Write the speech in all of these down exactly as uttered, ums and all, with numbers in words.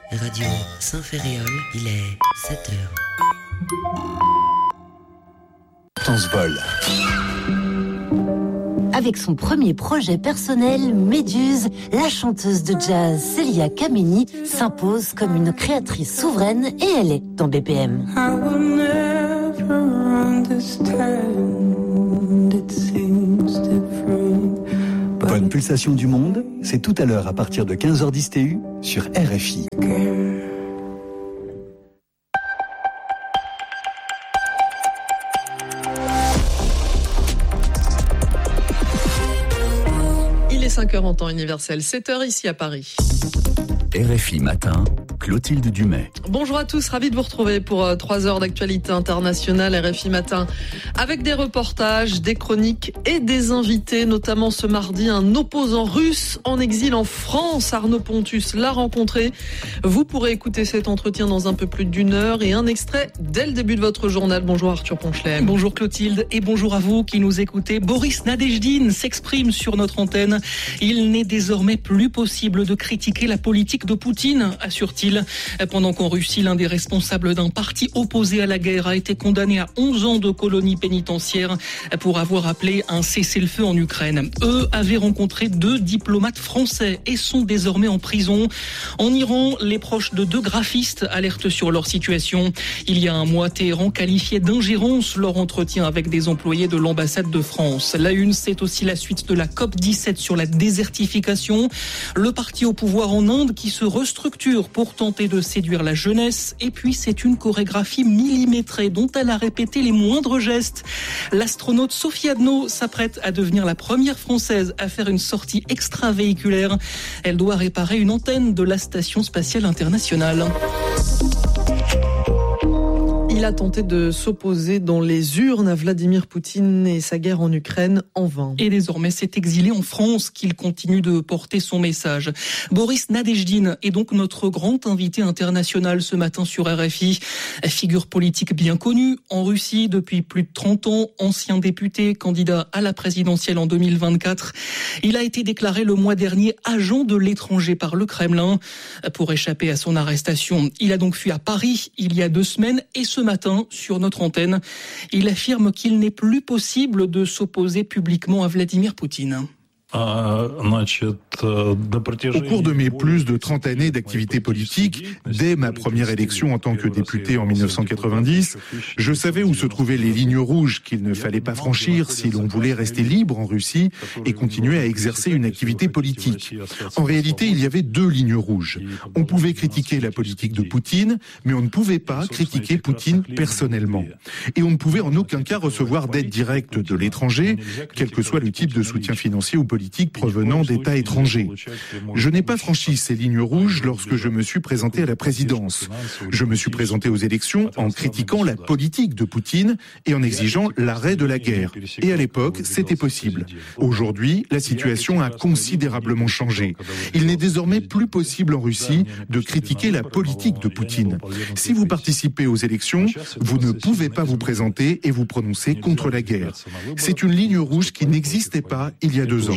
Radio Saint-Ferréol, il est sept heures. Dans ce vol. Avec son premier projet personnel, Méduse, la chanteuse de jazz Célia Kameni s'impose comme une créatrice souveraine et elle est dans B P M. Bonne pulsation du monde, c'est tout à l'heure à partir de quinze heures dix T U sur R F I. cinq heures en temps universel, sept heures ici à Paris. R F I Matin, Clotilde Dumais. Bonjour à tous, ravi de vous retrouver pour euh, trois heures d'actualité internationale R F I Matin. Avec des reportages, des chroniques et des invités, notamment ce mardi, un opposant russe en exil en France. Arnaud Pontus l'a rencontré. Vous pourrez écouter cet entretien dans un peu plus d'une heure et un extrait dès le début de votre journal. Bonjour Arthur Ponchelet. Bonjour Clotilde et bonjour à vous qui nous écoutez. Boris Nadejdine s'exprime sur notre antenne. Il n'est désormais plus possible de critiquer la politique de Poutine, assure-t-il. Pendant qu'en Russie, l'un des responsables d'un parti opposé à la guerre a été condamné à onze ans de colonie pénitentiaire pour avoir appelé un cessez-le-feu en Ukraine. Eux avaient rencontré deux diplomates français et sont désormais en prison. En Iran, les proches de deux graphistes alertent sur leur situation. Il y a un mois, Téhéran qualifiait d'ingérence leur entretien avec des employés de l'ambassade de France. La une, c'est aussi la suite de la COP dix-sept sur la désertification. Le parti au pouvoir en Inde qui se restructure pour tenter de séduire la jeunesse. Et puis, c'est une chorégraphie millimétrée dont elle a répété les moindres gestes. L'astronaute Sophie Adno s'apprête à devenir la première Française à faire une sortie extravéhiculaire. Elle doit réparer une antenne de la Station spatiale internationale. Il a tenté de s'opposer dans les urnes à Vladimir Poutine et sa guerre en Ukraine en vain. Et désormais, c'est exilé en France qu'il continue de porter son message. Boris Nadejdine est donc notre grand invité international ce matin sur R F I. Figure politique bien connue en Russie depuis plus de trente ans, ancien député, candidat à la présidentielle en deux mille vingt-quatre. Il a été déclaré le mois dernier agent de l'étranger par le Kremlin. Pour échapper à son arrestation, il a donc fui à Paris il y a deux semaines et ce matin, sur notre antenne, il affirme qu'il n'est plus possible de s'opposer publiquement à Vladimir Poutine. Au cours de mes plus de trente années d'activité politique, dès ma première élection en tant que député en dix-neuf cent quatre-vingt-dix, je savais où se trouvaient les lignes rouges qu'il ne fallait pas franchir si l'on voulait rester libre en Russie et continuer à exercer une activité politique. En réalité, il y avait deux lignes rouges. On pouvait critiquer la politique de Poutine, mais on ne pouvait pas critiquer Poutine personnellement. Et on ne pouvait en aucun cas recevoir d'aide directe de l'étranger, quel que soit le type de soutien financier ou politique provenant d'États étrangers. Je n'ai pas franchi ces lignes rouges lorsque je me suis présenté à la présidence. Je me suis présenté aux élections en critiquant la politique de Poutine et en exigeant l'arrêt de la guerre. Et à l'époque, c'était possible. Aujourd'hui, la situation a considérablement changé. Il n'est désormais plus possible en Russie de critiquer la politique de Poutine. Si vous participez aux élections, vous ne pouvez pas vous présenter et vous prononcer contre la guerre. C'est une ligne rouge qui n'existait pas il y a deux ans.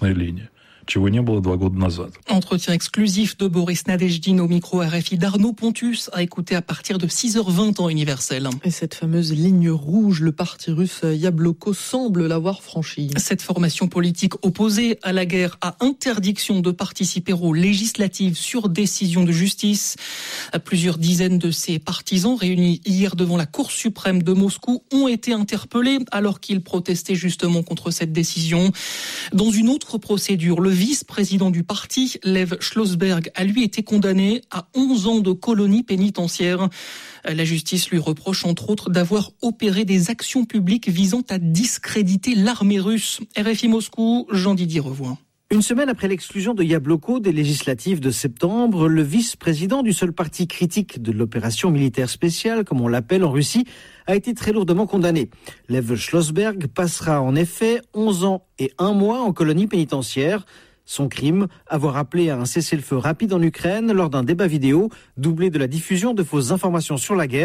Entretien exclusif de Boris Nadejdine au micro R F I d'Arnaud Pontus à écouter à partir de six heures vingt en universel. Et cette fameuse ligne rouge, le parti russe Yabloko semble l'avoir franchie. Cette formation politique opposée à la guerre a interdiction de participer aux législatives sur décision de justice. Plusieurs dizaines de ses partisans réunis hier devant la Cour suprême de Moscou ont été interpellés alors qu'ils protestaient justement contre cette décision. Dans une autre procédure, le vice-président du parti, Lev Schlossberg, a lui été condamné à onze ans de colonie pénitentiaire. La justice lui reproche entre autres d'avoir opéré des actions publiques visant à discréditer l'armée russe. R F I Moscou, Jean-Didier Revoin. Une semaine après l'exclusion de Yabloko des législatives de septembre, le vice-président du seul parti critique de l'opération militaire spéciale, comme on l'appelle en Russie, a été très lourdement condamné. Lev Schlossberg passera en effet onze ans et un mois en colonie pénitentiaire. Son crime, avoir appelé à un cessez-le-feu rapide en Ukraine lors d'un débat vidéo, doublé de la diffusion de fausses informations sur la guerre.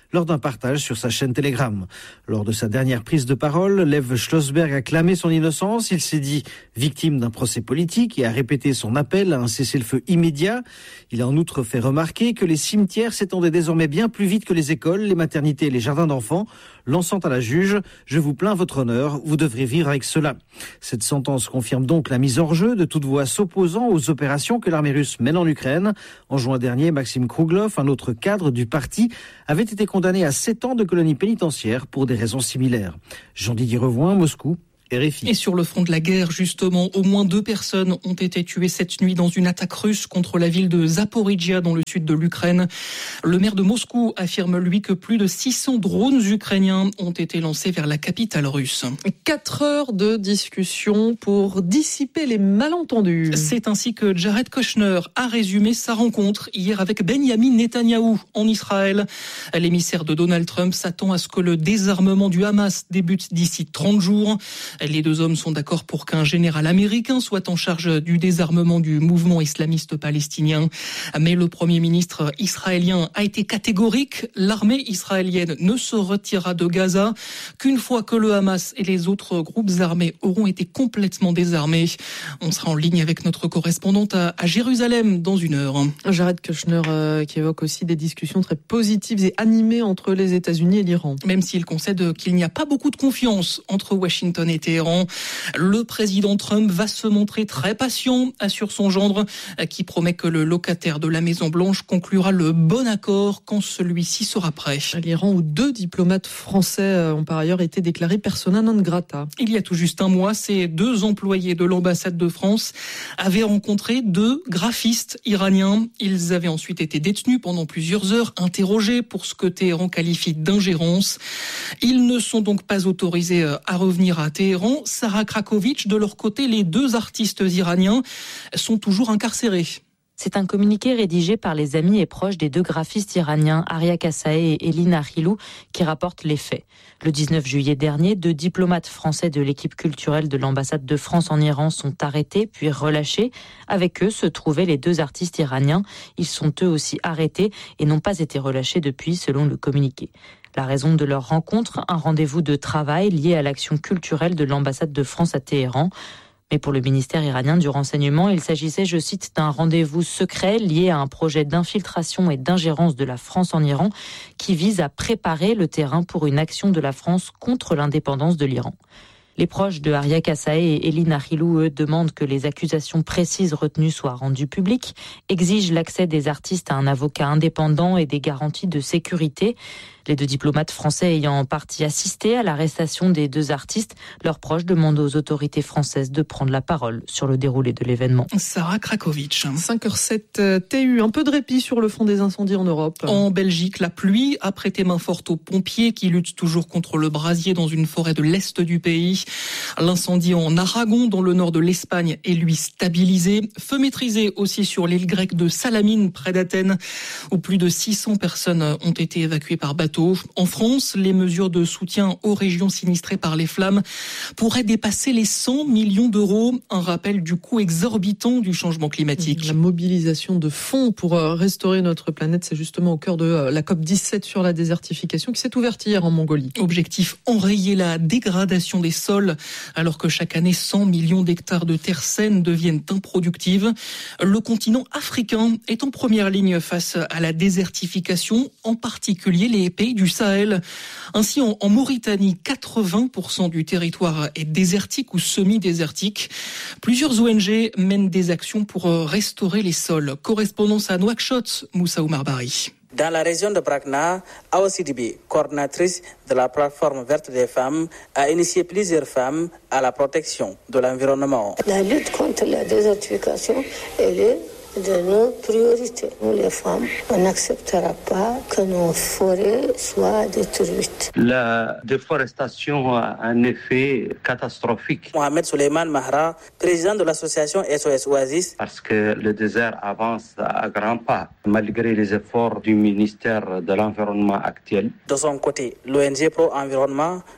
lors d'un partage sur sa chaîne Telegram. Lors de sa dernière prise de parole, Lev Schlossberg a clamé son innocence. Il s'est dit victime d'un procès politique et a répété son appel à un cessez-le-feu immédiat. Il a en outre fait remarquer que les cimetières s'étendaient désormais bien plus vite que les écoles, les maternités et les jardins d'enfants, lançant à la juge « Je vous plains votre honneur, vous devrez vivre avec cela ». Cette sentence confirme donc la mise hors jeu de toute voix s'opposant aux opérations que l'armée russe mène en Ukraine. En juin dernier, Maxime Kruglov, un autre cadre du parti, avait été condamné à sept ans de colonie pénitentiaire pour des raisons similaires. Jean-Didier Revoin, Moscou. R F I. Et sur le front de la guerre, justement, au moins deux personnes ont été tuées cette nuit dans une attaque russe contre la ville de Zaporijia dans le sud de l'Ukraine. Le maire de Moscou affirme, lui, que plus de six cents drones ukrainiens ont été lancés vers la capitale russe. Quatre heures de discussion pour dissiper les malentendus. C'est ainsi que Jared Kushner a résumé sa rencontre hier avec Benyamin Netanyahou en Israël. L'émissaire de Donald Trump s'attend à ce que le désarmement du Hamas débute d'ici trente jours. Les deux hommes sont d'accord pour qu'un général américain soit en charge du désarmement du mouvement islamiste palestinien. Mais le Premier ministre israélien a été catégorique. L'armée israélienne ne se retirera de Gaza qu'une fois que le Hamas et les autres groupes armés auront été complètement désarmés. On sera en ligne avec notre correspondante à, à Jérusalem dans une heure. Jared Kushner euh, qui évoque aussi des discussions très positives et animées entre les États-Unis et l'Iran. Même s'il concède qu'il n'y a pas beaucoup de confiance entre Washington et Téhéran, le président Trump va se montrer très patient, assure son gendre, qui promet que le locataire de la Maison-Blanche conclura le bon accord quand celui-ci sera prêt. L'Iran, où deux diplomates français ont par ailleurs été déclarés persona non grata. Il y a tout juste un mois, ces deux employés de l'ambassade de France avaient rencontré deux graphistes iraniens. Ils avaient ensuite été détenus pendant plusieurs heures, interrogés pour ce que Téhéran qualifie d'ingérence. Ils ne sont donc pas autorisés à revenir à Téhéran. Sarah Krakowicz, de leur côté, les deux artistes iraniens sont toujours incarcérés. C'est un communiqué rédigé par les amis et proches des deux graphistes iraniens, Arya Kassaei et Elina Rilou, qui rapportent les faits. Le dix-neuf juillet dernier, deux diplomates français de l'équipe culturelle de l'ambassade de France en Iran sont arrêtés puis relâchés. Avec eux se trouvaient les deux artistes iraniens. Ils sont eux aussi arrêtés et n'ont pas été relâchés depuis, selon le communiqué. La raison de leur rencontre, un rendez-vous de travail lié à l'action culturelle de l'ambassade de France à Téhéran. Mais pour le ministère iranien du renseignement, il s'agissait, je cite, d'un rendez-vous secret lié à un projet d'infiltration et d'ingérence de la France en Iran qui vise à préparer le terrain pour une action de la France contre l'indépendance de l'Iran. Les proches de Arya Kassaei et Elina Rilou, eux, demandent que les accusations précises retenues soient rendues publiques, exigent l'accès des artistes à un avocat indépendant et des garanties de sécurité. Les deux diplomates français ayant en partie assisté à l'arrestation des deux artistes, leurs proches demandent aux autorités françaises de prendre la parole sur le déroulé de l'événement. Sarah Krakowicz. cinq heures sept T U, un peu de répit sur le front des incendies en Europe. En Belgique, la pluie a prêté main forte aux pompiers qui luttent toujours contre le brasier dans une forêt de l'est du pays. L'incendie en Aragon, dans le nord de l'Espagne, est lui stabilisé. Feu maîtrisé aussi sur l'île grecque de Salamine, près d'Athènes, où plus de six cents personnes ont été évacuées par bateau. En France, les mesures de soutien aux régions sinistrées par les flammes pourraient dépasser les cent millions d'euros. Un rappel du coût exorbitant du changement climatique. La mobilisation de fonds pour restaurer notre planète, c'est justement au cœur de la COP dix-sept sur la désertification qui s'est ouverte hier en Mongolie. Objectif, enrayer la dégradation des sols, alors que chaque année, cent millions d'hectares de terres saines deviennent improductives. Le continent africain est en première ligne face à la désertification, en particulier les pays du Sahel. Ainsi, en, en Mauritanie, quatre-vingts pour cent du territoire est désertique ou semi-désertique. Plusieurs O N G mènent des actions pour restaurer les sols. Correspondance à Nouakchott, Moussa Oumar Bari. Dans la région de Brakna, Awa Sidibe, coordinatrice de la plateforme verte des femmes, a initié plusieurs femmes à la protection de l'environnement. La lutte contre la désertification, elle est de nos priorités. Nous, les femmes, on n'acceptera pas que nos forêts soient détruites. La déforestation a un effet catastrophique. Mohamed Souleymane Mahra, président de l'association S O S Oasis. Parce que le désert avance à grands pas, malgré les efforts du ministère de l'Environnement actuel. De son côté, l'O N G Pro Environnement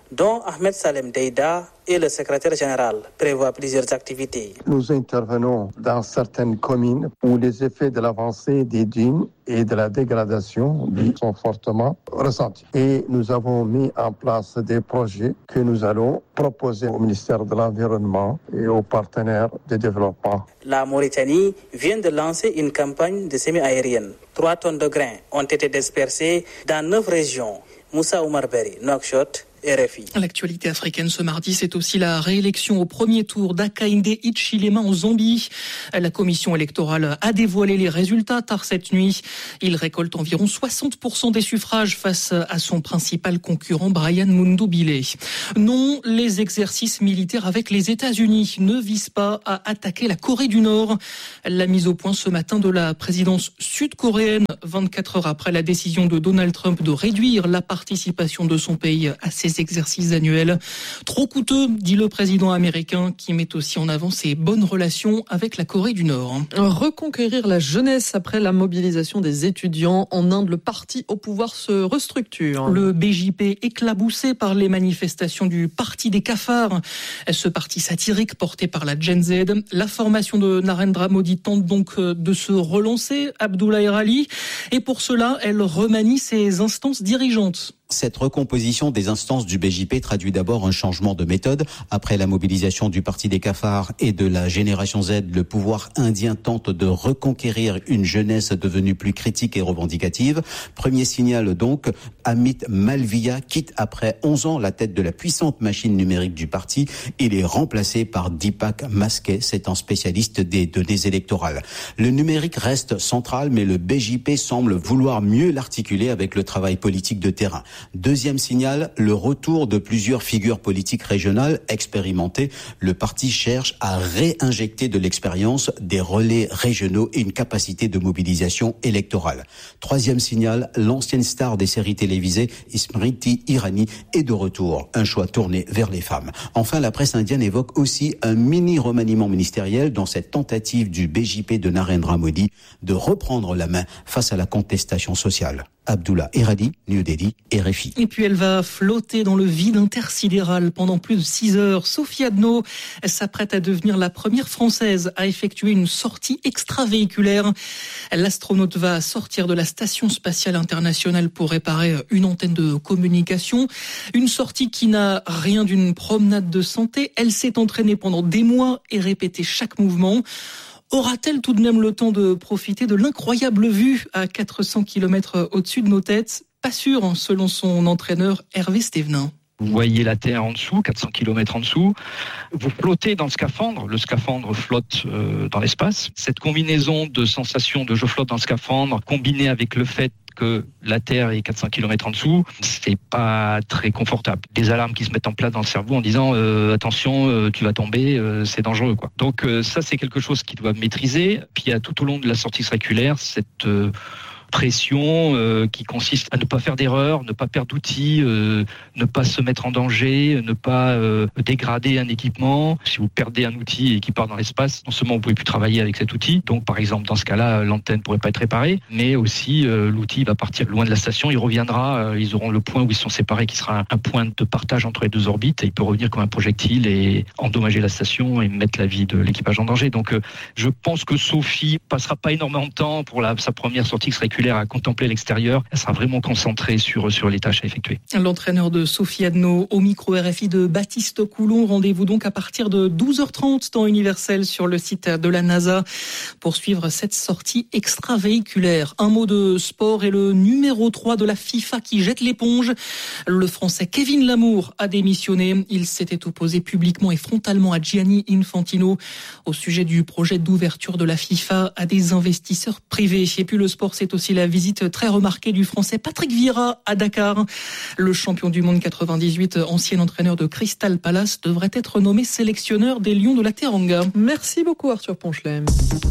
dont Ahmed Salem Deïda et le secrétaire général prévoient plusieurs activités. Nous intervenons dans certaines communes où les effets de l'avancée des dunes et de la dégradation sont fortement ressentis. Et nous avons mis en place des projets que nous allons proposer au ministère de l'Environnement et aux partenaires de développement. La Mauritanie vient de lancer une campagne de semis aérienne. Trois tonnes de grains ont été dispersées dans neuf régions. Moussa Oumar Berry, Nouakchott, R F I. L'actualité africaine ce mardi, c'est aussi la réélection au premier tour d'Hakainde Hichilema en Zambie. La commission électorale a dévoilé les résultats tard cette nuit. Il récolte environ soixante pour cent des suffrages face à son principal concurrent Brian Mundubile. Non, les exercices militaires avec les États-Unis ne visent pas à attaquer la Corée du Nord. La mise au point ce matin de la présidence sud-coréenne, vingt-quatre heures après la décision de Donald Trump de réduire la participation de son pays à ces exercices annuels. Trop coûteux, dit le président américain, qui met aussi en avant ses bonnes relations avec la Corée du Nord. Reconquérir la jeunesse après la mobilisation des étudiants. En Inde, le parti au pouvoir se restructure. Le B J P éclaboussé par les manifestations du Parti des cafards. Ce parti satirique porté par la Gen Z. La formation de Narendra Modi tente donc de se relancer, Abdullah Erali. Et pour cela, elle remanie ses instances dirigeantes. Cette recomposition des instances du B J P traduit d'abord un changement de méthode. Après la mobilisation du Parti des cafards et de la génération Z, le pouvoir indien tente de reconquérir une jeunesse devenue plus critique et revendicative. Premier signal donc, Amit Malviya quitte après onze ans la tête de la puissante machine numérique du parti. Il est remplacé par Deepak Maskey, c'est un spécialiste des données électorales. Le numérique reste central, mais le B J P semble vouloir mieux l'articuler avec le travail politique de terrain. Deuxième signal, le retour de plusieurs figures politiques régionales expérimentées. Le parti cherche à réinjecter de l'expérience, des relais régionaux et une capacité de mobilisation électorale. Troisième signal, l'ancienne star des séries télévisées, Smriti Irani, est de retour. Un choix tourné vers les femmes. Enfin, la presse indienne évoque aussi un mini-remaniement ministériel dans cette tentative du B J P de Narendra Modi de reprendre la main face à la contestation sociale. Abdullah Eradi, New Delhi, R F I. Et puis elle va flotter dans le vide intersidéral pendant plus de six heures. Sophie Adno s'apprête à devenir la première Française à effectuer une sortie extravéhiculaire. L'astronaute va sortir de la Station spatiale internationale pour réparer une antenne de communication. Une sortie qui n'a rien d'une promenade de santé. Elle s'est entraînée pendant des mois et répété chaque mouvement. Aura-t-elle tout de même le temps de profiter de l'incroyable vue à quatre cents kilomètres au-dessus de nos têtes ? Pas sûr, selon son entraîneur Hervé Stévenin. Vous voyez la Terre en dessous, quatre cents kilomètres en dessous. Vous flottez dans le scaphandre. Le scaphandre flotte euh, dans l'espace. Cette combinaison de sensations de je flotte dans le scaphandre, combinée avec le fait que la Terre est quatre cents kilomètres en dessous, c'est pas très confortable. Des alarmes qui se mettent en place dans le cerveau en disant euh, attention, euh, tu vas tomber, euh, c'est dangereux, quoi. Donc euh, ça, c'est quelque chose qu'ils doivent maîtriser. Puis il y a tout au long de la sortie circulaire cette euh, pression euh, qui consiste à ne pas faire d'erreurs, ne pas perdre d'outils, euh, ne pas se mettre en danger, ne pas euh, dégrader un équipement. Si vous perdez un outil qui part dans l'espace, non seulement vous pouvez plus travailler avec cet outil, donc par exemple dans ce cas-là, l'antenne pourrait pas être réparée, mais aussi euh, l'outil va partir loin de la station, il reviendra, euh, ils auront le point où ils sont séparés qui sera un, un point de partage entre les deux orbites et il peut revenir comme un projectile et endommager la station et mettre la vie de l'équipage en danger. Donc euh, je pense que Sophie passera pas énormément de temps pour la, sa première sortie qui serait à contempler l'extérieur, elle sera vraiment concentrée sur, sur les tâches à effectuer. L'entraîneur de Sophie Adno au micro R F I de Baptiste Coulon. Rendez-vous donc à partir de douze heures trente temps universel sur le site de la NASA pour suivre cette sortie extravéhiculaire. Un mot de sport et le numéro trois de la FIFA qui jette l'éponge. Le Français Kevin Lamour a démissionné. Il s'était opposé publiquement et frontalement à Gianni Infantino au sujet du projet d'ouverture de la FIFA à des investisseurs privés. Et puis le sport, c'est aussi la visite très remarquée du Français Patrick Vieira à Dakar. Le champion du monde quatre-vingt-dix-huit, ancien entraîneur de Crystal Palace, devrait être nommé sélectionneur des Lions de la Teranga. Merci beaucoup Arthur Ponchelem.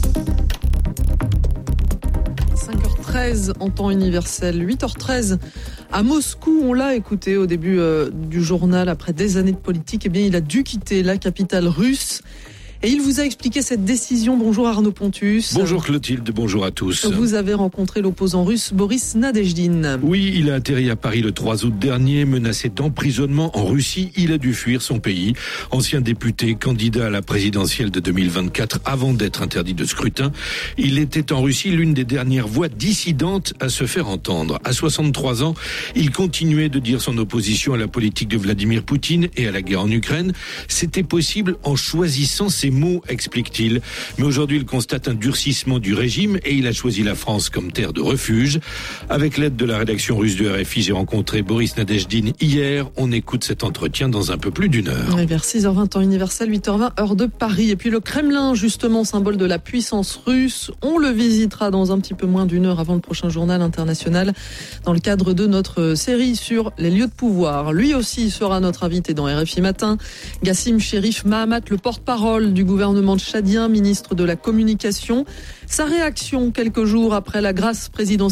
cinq heures treize en temps universel, huit heures treize à Moscou. On l'a écouté au début euh, du journal. Après des années de politique, eh bien, il a dû quitter la capitale russe. Et il vous a expliqué cette décision. Bonjour Arnaud Pontus. Bonjour Clotilde, bonjour à tous. Vous avez rencontré l'opposant russe Boris Nadejdine. Oui, il a atterri à Paris le trois août dernier, menacé d'emprisonnement en Russie. Il a dû fuir son pays. Ancien député, candidat à la présidentielle de deux mille vingt-quatre avant d'être interdit de scrutin, il était en Russie l'une des dernières voix dissidentes à se faire entendre. À soixante-trois ans, il continuait de dire son opposition à la politique de Vladimir Poutine et à la guerre en Ukraine. C'était possible en choisissant ses mots, explique-t-il. Mais aujourd'hui, il constate un durcissement du régime et il a choisi la France comme terre de refuge. Avec l'aide de la rédaction russe de R F I, j'ai rencontré Boris Nadejdine hier. On écoute cet entretien dans un peu plus d'une heure. Et vers six heures vingt temps universel, huit heures vingt heure de Paris. Et puis le Kremlin, justement, symbole de la puissance russe. On le visitera dans un petit peu moins d'une heure avant le prochain journal international dans le cadre de notre série sur les lieux de pouvoir. Lui aussi sera notre invité dans R F I Matin. Gassim Cherif Mahamat, le porte-parole du gouvernement tchadien, ministre de la Communication. Sa réaction quelques jours après la grâce présidentielle